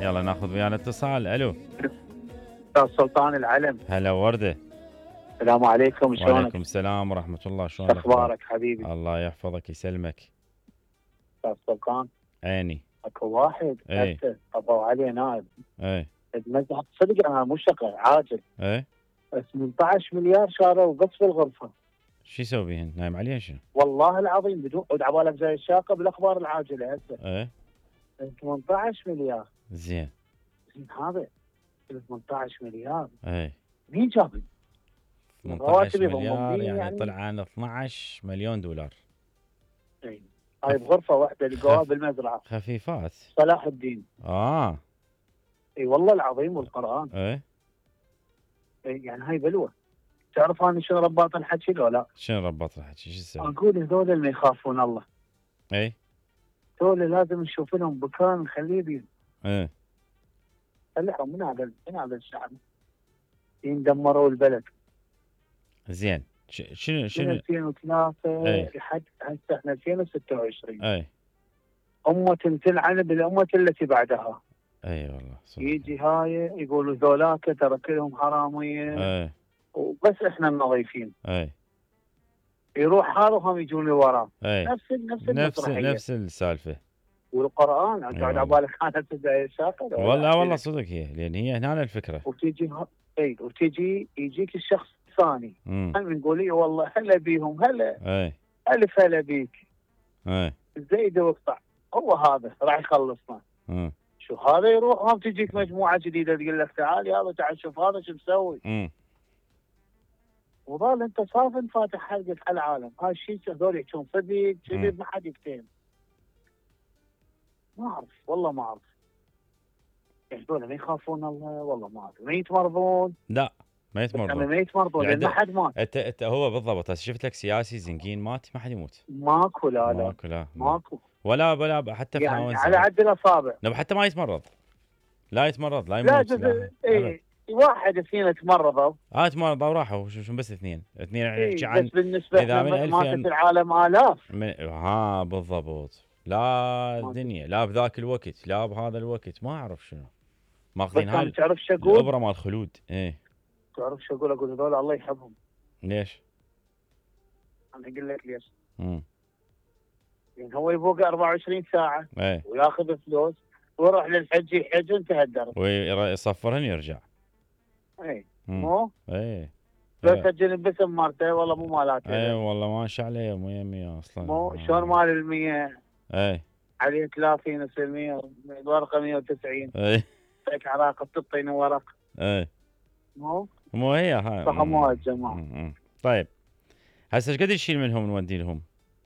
يلا ناخذ ويانا اتصال. الو استاذ سلطان العلم. هلا ورده. السلام عليكم، شلونك؟ وعليكم السلام ورحمه الله. شلون اخبارك حبيبي؟ الله يحفظك يسلمك. استاذ سلطان عيني. اكو واحد اي ابو علي نائب اي المزح، صدق انا مو شقه عاجل، اي 18 مليار شاروا بس في الغرفه. شو يسوي بيهن؟ نايم عليها شنو؟ والله العظيم بدون عبالك زي الشاقه بالاخبار العاجله هسه. اي 18 مليار. زين. هذا 18 مليار اي مين جابه؟ 18 مليار يعني طلع عن 12 مليون دولار. اي هاي بغرفه واحده لقوها بالمزرعه. خفيفات. صلاح الدين. اي والله العظيم والقران. اي يعني هاي بلوه. تعرف انا شنو رباط الحكي لو لا؟ شنو رباط الحكي؟ شو تسوي؟ اقول هذول اللي يخافون الله. اي هذول لازم نشوف لهم مكان نخليه بيهم. اي خليهم من هذا الشعب يندمروا البلد. زين. شنو 2003 لحد هسه احنا 2026. اي أمة تلعن بالأمة التي بعدها. اي والله صدق. يجي هاي يقولوا ذولاك ترى كلهم حرامية. اي وبس احنا النظيفين. اي يروح هذا وهم يجون لوراه. اي نفس السالفة. والقرآن قاعد على بالك كانت زي الشاقة. والله صدق هي، لان هي هنا الفكرة. وتجي يجيك الشخص الثاني. نقول لي والله هلا بيهم هلا. اي الف هلا بيك. اي زيد واقطع. هو هذا راح يخلصنا. شو هذا يروح هم تجيك مجموعة جديدة تقول لك تعال هذا تعال شوف هذا شو مسوي. وظل انت صافن فاتح حلقة على العالم. هاي الشيء هذول يحكون صدق كذب ما حد يفتهم. ما اعرف والله ما اعرف. هذول ما يخافون الله والله ما اعرف. ما يتمرضون. لا ما يتمرضون. ما يتمرضون لان ما حد مات. انت هو بالضبط. هسه شفت لك سياسي زنقين مات ما حد يموت. ماكو لا ماكو ولا حتى في يعني على عد الاصابع. لا حتى ما يتمرض. لا يتمرض لا يموت. لا واحد اثنين تمرضوا. تمرضوا وراحوا. شو بس اثنين نحكي عن. بس بالنسبه اذا ماتت العالم الاف. بالضبط. لا الدنيا لا بذاك الوقت لا بهذا الوقت ما اعرف شنو ماخذين هاي. تعرف شو اقول؟ الابره مال خلود. تعرف شو اقول هذول الله يحبهم. ليش؟ انا اقول لك ليش. يعني هو يبوق 24 ساعه وياخذ فلوس ويروح للحج يحج وانتهى الدرب ويصفرهن يرجع. مو؟ لا سجل باسم مرته والله مو مالاته. والله ما شاء عليه 100 اصلا. مو شلون مال ال 100. عليه 30 و100 ورقه 190. هيك عراقه تعطيني ورق. مو هي هاي فهموها الجماعه. طيب هسه ايش قد نشيل منهم نودي لهم؟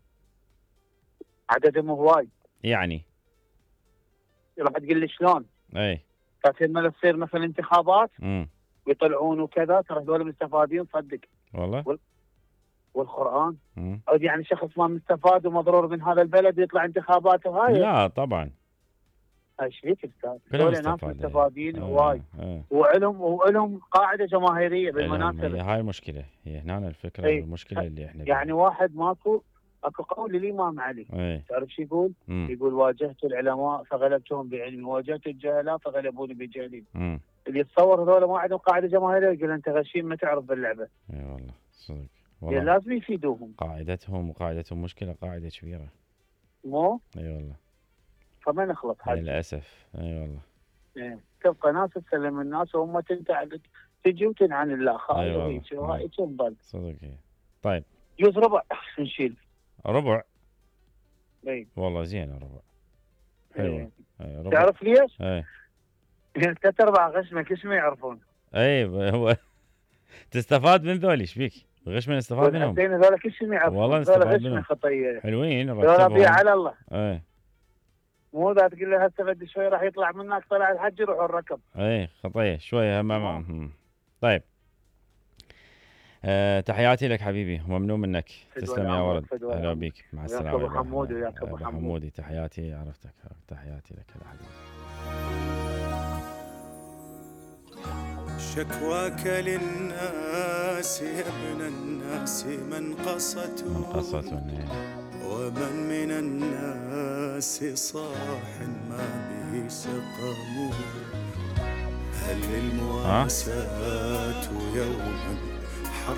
عددهم هواي يعني. راح تقول لي شلون؟ كانت لما تصير مثلا انتخابات ويطلعون وكذا ترى هذول مستفادين صدق. والله والقرآن. يعني شخص ما مستفاد ومضرور من هذا البلد يطلع انتخابات وهاي. لا طبعا. ايش فيك استاذ؟ هذول ناس مستفادين هواي. وعلم قاعده جماهيريه بالمناسبه. هاي المشكله هي هنا الفكره. المشكله اللي احنا يعني واحد اكو قول الامام علي. تعرف شو يقول؟ يقول واجهت العلماء فغلبتهم بعلمي، واجهت الجهلاء فغلبوني بجهلي. اللي يتصور هذول ما عندهم قاعده جماهيريه يقول انت غشيم ما تعرف باللعبه. اي والله صدق. يعني لازم يفيدوهم. قاعدتهم مشكله قاعده كبيره. مو؟ اي والله. فما نخلص حد للاسف. اي والله. تبقى ناس تسلم الناس وهم تنتعد تجي وتنعن الله خالد. هاي تنضل صدق. طيب يوز ربع نشيل. ربع. والله زين ربع. حلو. تعرف ليش؟ ثلاث ارباع غشمك ايش ما يعرفون. هو تستفاد من ذولي ايش بيك؟ غش من استفاد منهم. زين هذول كل شيء ما يعرفون. والله نستفاد منهم. خطيه حلوين. هذول بيع على الله. مو ذا تقول له هسه بدي شوي راح يطلع منك طلع الحج يروح الركب. خطيه شويه طيب. تحياتي لك حبيبي وممنون منك. تسلم يا ولد. اهلا بيك. مع السلامه. ابو حمود وياك ابو حمودي. تحياتي عرفتك. تحياتي لك هلا حبيبي. شكواك للناس يا ابن الناس منقصة ومن من الناس صاح ما به سقموا. هل المواساة يوما